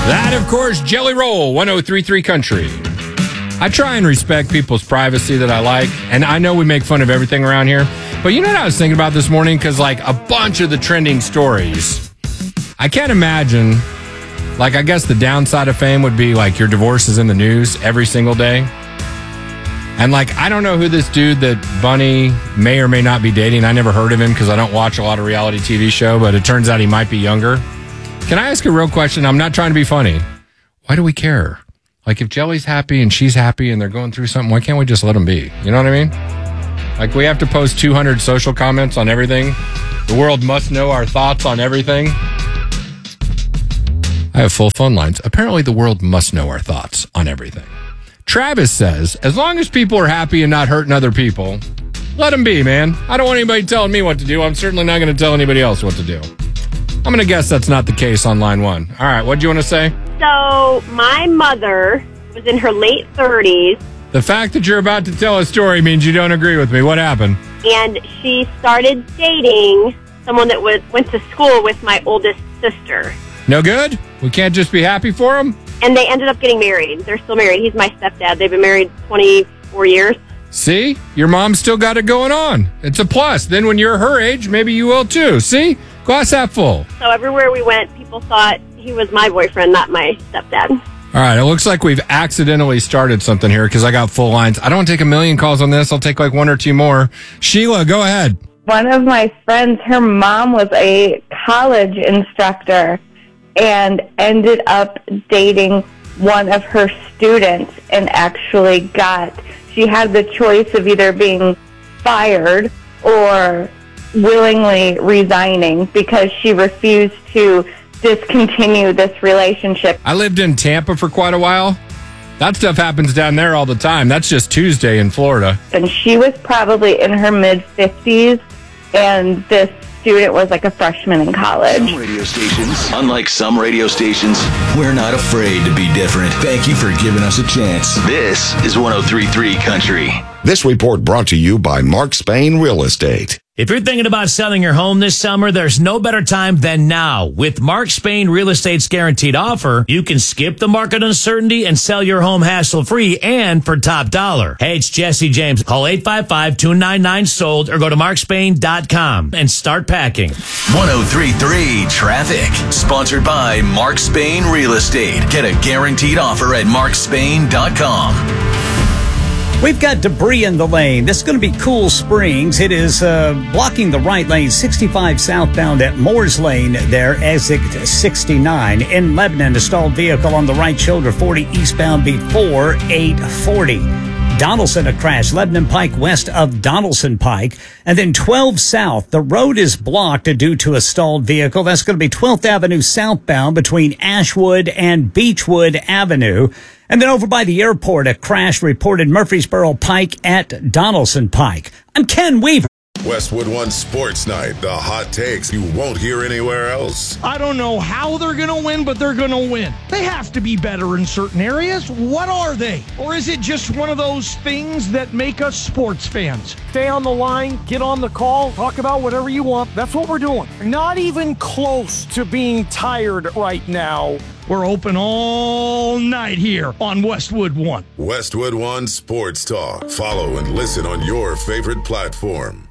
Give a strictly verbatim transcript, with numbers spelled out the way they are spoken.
That, of course, Jelly Roll, one oh three point three Country. I try and respect people's privacy that I like, and I know we make fun of everything around here, but you know what I was thinking about this morning? Because, like, a bunch of the trending stories, I can't imagine, like, I guess the downside of fame would be, like, your divorce is in the news every single day. And, like, I don't know who this dude that Bunny may or may not be dating. I never heard of him because I don't watch a lot of reality T V show, but it turns out he might be younger. Can I ask a real question? I'm not trying to be funny. Why do we care? Like, if Jelly's happy and she's happy and they're going through something, why can't we just let them be? You know what I mean? Like, we have to post two hundred social comments on everything. The world must know our thoughts on everything. I have full phone lines. Apparently, the world must know our thoughts on everything. Travis says, as long as people are happy and not hurting other people, let them be, man. I don't want anybody telling me what to do. I'm certainly not going to tell anybody else what to do. I'm going to guess that's not the case on line one. All right, what do you want to say? So, my mother was in her late thirties. The fact that you're about to tell a story means you don't agree with me. What happened? And she started dating someone that was, went to school with my oldest sister. No good? We can't just be happy for them? And they ended up getting married. They're still married. He's my stepdad. They've been married twenty-four years. See? Your mom's still got it going on. It's a plus. Then when you're her age, maybe you will too. See? Glass half full. So everywhere we went, people thought he was my boyfriend, not my stepdad. All right, it looks like we've accidentally started something here because I got full lines. I don't want to take a million calls on this. I'll take like one or two more. Sheila, go ahead. One of my friends, her mom was a college instructor and ended up dating one of her students and actually got, she had the choice of either being fired or willingly resigning because she refused to discontinue this relationship. I lived in Tampa for quite a while. That stuff happens down there all the time. That's just Tuesday in Florida. And she was probably in her mid-fifties, and this student was like a freshman in college. Some radio stations, unlike some radio stations, we're not afraid to be different. Thank you for giving us a chance. This is one oh three point three Country. This report brought to you by Mark Spain Real Estate. If you're thinking about selling your home this summer, there's no better time than now. With Mark Spain Real Estate's guaranteed offer, you can skip the market uncertainty and sell your home hassle-free and for top dollar. Hey, it's Jesse James. Call eight five five, two nine nine, sold or go to mark spain dot com and start packing. one oh three point three Traffic. Sponsored by Mark Spain Real Estate. Get a guaranteed offer at mark spain dot com. We've got debris in the lane. This is going to be Cool Springs. It is uh, blocking the right lane, sixty-five southbound at Moore's Lane there, exit sixty-nine. In Lebanon, a stalled vehicle on the right shoulder, forty eastbound before eight forty. Donaldson, a crash, Lebanon Pike west of Donaldson Pike. And then twelve south, the road is blocked due to a stalled vehicle. That's going to be twelfth Avenue southbound between Ashwood and Beechwood Avenue. And then over by the airport, a crash reported Murfreesboro Pike at Donaldson Pike. I'm Ken Weaver. Westwood One Sports Night, the hot takes you won't hear anywhere else. I don't know how they're going to win, but they're going to win. They have to be better in certain areas. What are they? Or is it just one of those things that make us sports fans? Stay on the line, get on the call, talk about whatever you want. That's what we're doing. Not even close to being tired right now. We're open all night here on Westwood One. Westwood One Sports Talk. Follow and listen on your favorite platform.